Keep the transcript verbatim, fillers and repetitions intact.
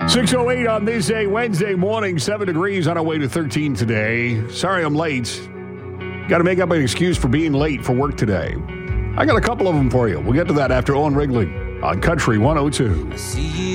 six oh eight on this a Wednesday morning, seven degrees on our way to thirteen today. Sorry I'm late. Got to make up an excuse for being late for work today. I got a couple of them for you. We'll get to that after Owen Wrigley on Country one oh two.